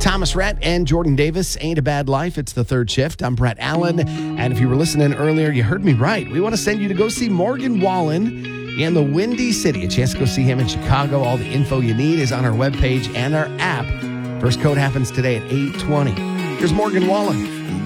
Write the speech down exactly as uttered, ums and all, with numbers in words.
Thomas Rhett and Jordan Davis, Ain't a Bad Life. It's the third shift. I'm Brett Allen. And if you were listening earlier, you heard me right. We want to send you to go see Morgan Wallen in the Windy City. A chance to go see him in Chicago. All the info you need is on our webpage and our app. First code happens today at eight twenty. Here's Morgan Wallen.